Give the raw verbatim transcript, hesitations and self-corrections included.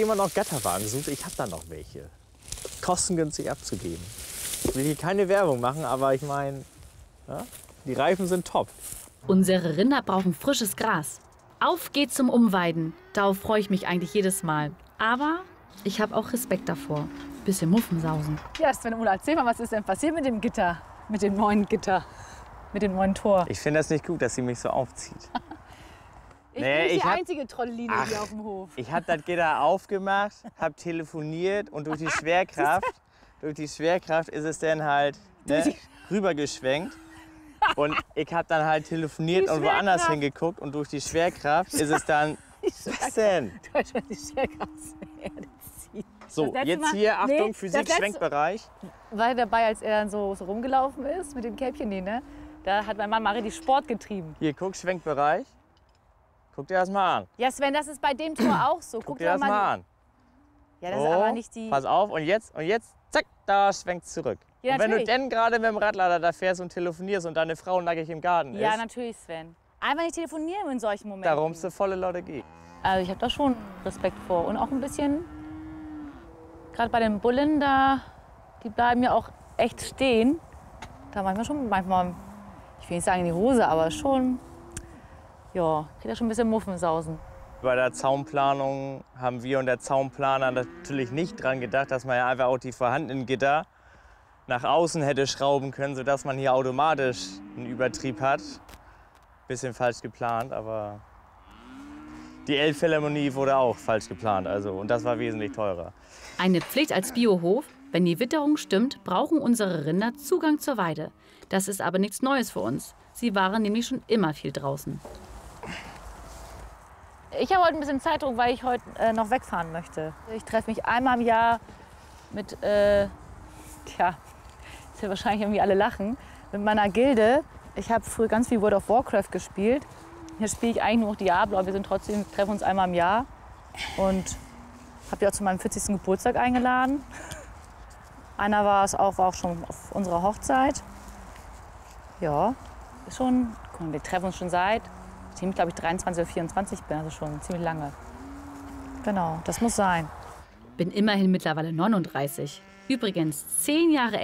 Jemand noch Gatterwagen sucht, ich habe da noch welche. Kostengünstig abzugeben. Ich will hier keine Werbung machen, aber ich meine, ja, die Reifen sind top. Unsere Rinder brauchen frisches Gras. Auf geht's zum Umweiden. Darauf freue ich mich eigentlich jedes Mal. Aber ich habe auch Respekt davor. Bisschen Muffensausen. Ja, Sven, Ulla, erzähl mal, was ist denn passiert mit dem Gitter? Mit dem neuen Gitter? Mit dem neuen Tor? Ich finde das nicht gut, dass sie mich so aufzieht. Ich Nee, bin nicht ich die hab- einzige Trolline Ach. hier auf dem Hof. Ich habe das Gitter aufgemacht, habe telefoniert und durch die Schwerkraft, durch die Schwerkraft ist es dann halt ne, rübergeschwenkt. Und ich habe dann halt telefoniert Die und woanders Schwerkraft. hingeguckt und durch die Schwerkraft ist es dann. Was denn? Du hast schon die Schwerkraft ziehen. So, Das letzte jetzt Mal- hier, Achtung, nee, Physik, das letzte- Schwenkbereich. War er dabei, als er dann so, so rumgelaufen ist mit dem Kälbchen? Nee, ne? Da hat mein Mann mal richtig Sport getrieben. Hier, guck, Schwenkbereich. Guck dir das mal an. Ja, Sven, das ist bei dem Tor auch so. Guck dir dir das doch mal an. Ja, das Oh, ist aber nicht die. Pass auf, und jetzt, und jetzt, zack, da schwenkt zurück. Ja, und wenn du natürlich. denn gerade mit dem Radlader da fährst und telefonierst und deine Frau nackig im Garten Ja, ist, natürlich, Sven. Einfach nicht telefonieren in solchen Momenten. darum es volle Leute geht. Also ich habe da schon Respekt vor. Und auch ein bisschen, gerade bei den Bullen, da, die bleiben ja auch echt stehen. Da manchmal schon, manchmal, ich will nicht sagen in die Hose, aber schon, ja, kriegt da schon ein bisschen Muffensausen. Bei der Zaunplanung haben wir und der Zaunplaner natürlich nicht dran gedacht, dass man ja einfach auch die vorhandenen Gitter nach außen hätte schrauben können, sodass man hier automatisch einen Übertrieb hat. Bisschen falsch geplant, aber die Elbphilharmonie wurde auch falsch geplant, also, und das war wesentlich teurer. Eine Pflicht als Biohof. Wenn die Witterung stimmt, brauchen unsere Rinder Zugang zur Weide. Das ist aber nichts Neues für uns. Sie waren nämlich schon immer viel draußen. Ich habe heute ein bisschen Zeitdruck, weil ich heute äh, noch wegfahren möchte. Ich treffe mich einmal im Jahr mit, äh, tja, jetzt wird wahrscheinlich irgendwie alle lachen, mit meiner Gilde. Ich habe früher ganz viel World of Warcraft gespielt. Jetzt spiele ich eigentlich nur noch Diablo, aber wir sind trotzdem, treffen uns einmal im Jahr. Und habe die auch zu meinem vierzigsten Geburtstag eingeladen. Einer war es auch, war auch schon auf unserer Hochzeit. Ja, ist schon, guck mal, wir treffen uns schon seit, ich glaube ich dreiundzwanzig oder vierundzwanzig bin, also schon ziemlich lange. Genau, das muss sein. Bin immerhin mittlerweile neununddreißig. Übrigens zehn Jahre